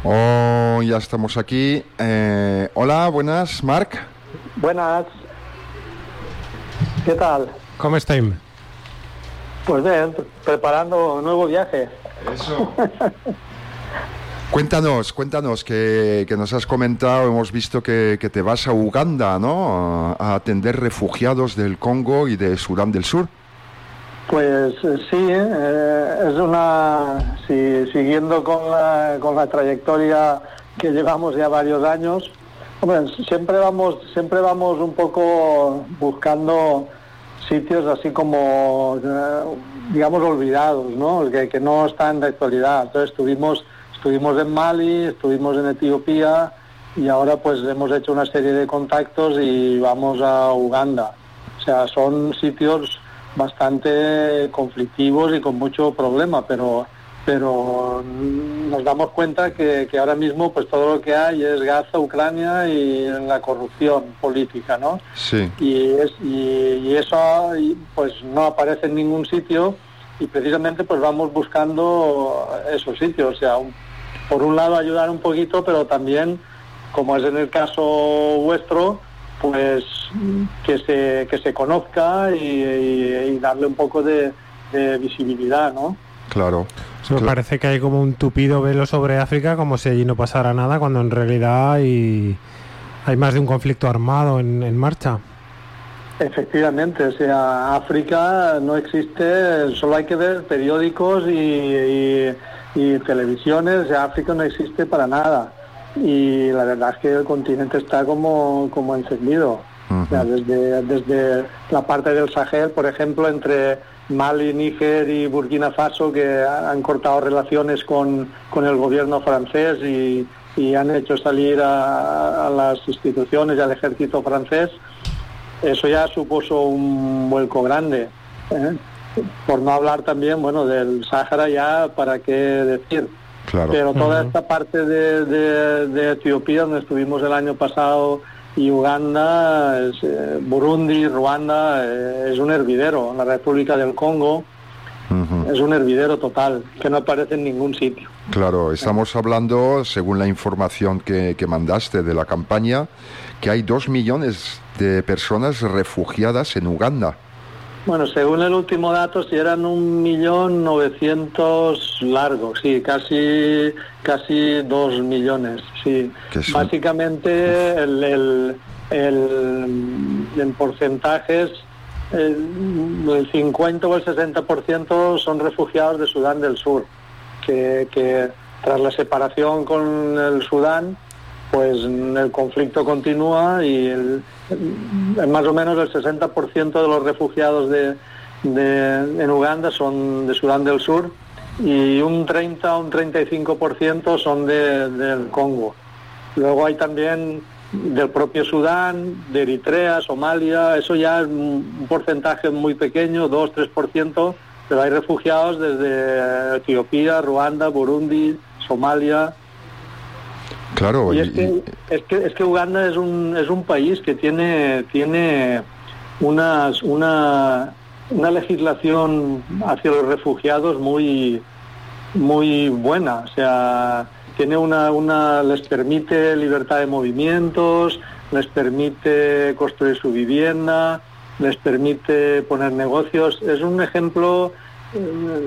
Oh, ya estamos aquí. Hola, buenas, Marc. Buenas, ¿qué tal? ¿Cómo estáis? Pues bien, preparando un nuevo viaje. Eso. Cuéntanos, que nos has comentado, hemos visto que te vas a Uganda, ¿no? A atender refugiados del Congo y de Sudán del Sur. Pues sí, es siguiendo con la trayectoria que llevamos ya varios años. Hombre, siempre vamos un poco buscando sitios así como, digamos, olvidados, ¿no? Que no están de actualidad. Entonces estuvimos en Mali, estuvimos en Etiopía y ahora pues hemos hecho una serie de contactos y vamos a Uganda. O sea, son sitios bastante conflictivos y con mucho problema, pero nos damos cuenta que ahora mismo pues todo lo que hay es Gaza, Ucrania y la corrupción política, ¿no? Sí. Y eso pues no aparece en ningún sitio y precisamente pues vamos buscando esos sitios, o sea, por un lado ayudar un poquito, pero también, como es en el caso vuestro, pues que se conozca y darle un poco de visibilidad, ¿no? Claro. Me parece que hay como un tupido velo sobre África, como si allí no pasara nada, cuando en realidad hay más de un conflicto armado en marcha. Efectivamente, o sea, África no existe, solo hay que ver periódicos y televisiones, o sea, África no existe para nada. Y la verdad es que el continente está como encendido. Uh-huh. O sea, desde la parte del Sahel, por ejemplo, entre Mali, Níger y Burkina Faso, que han cortado relaciones con el gobierno francés y han hecho salir a las instituciones y al ejército francés. Eso ya supuso un vuelco grande, ¿eh? Por no hablar también, bueno, del Sáhara ya, ¿para qué decir? Claro. Pero toda esta parte de Etiopía, donde estuvimos el año pasado, y Uganda, Burundi, Ruanda, es un hervidero. La República del Congo es un hervidero total, que no aparece en ningún sitio. Claro, estamos hablando, según la información que mandaste de la campaña, que hay 2 millones de personas refugiadas en Uganda. Bueno, según el último dato, si eran 1.900.000 largos, sí, casi 2 millones, sí. Básicamente en porcentajes, el 50 o el 60% son refugiados de Sudán del Sur, que tras la separación con el Sudán, pues el conflicto continúa y más o menos el 60% de los refugiados en Uganda son de Sudán del Sur y un 30 o un 35% son del Congo. Luego hay también del propio Sudán, de Eritrea, Somalia, eso ya es un porcentaje muy pequeño, 2-3%, pero hay refugiados desde Etiopía, Ruanda, Burundi, Somalia. Claro. Y es que Uganda es un país que tiene una legislación hacia los refugiados muy buena, o sea, tiene les permite libertad de movimientos, les permite construir su vivienda, les permite poner negocios. Es un ejemplo